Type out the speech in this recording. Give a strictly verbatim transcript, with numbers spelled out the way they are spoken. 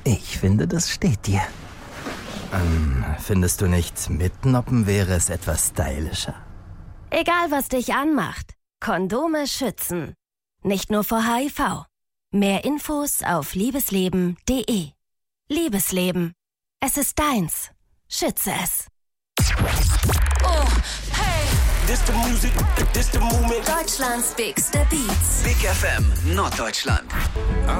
Ich finde, das steht dir. Ähm, findest du nicht, mitnoppen wäre es etwas stylischer? Egal, was dich anmacht. Kondome schützen. Nicht nur vor H I V. Mehr Infos auf liebesleben punkt de. Liebesleben. Es ist deins. Schütze es. Oh, hey. This the music, this the movement. Deutschlands bigste Beats. Big F M Norddeutschland.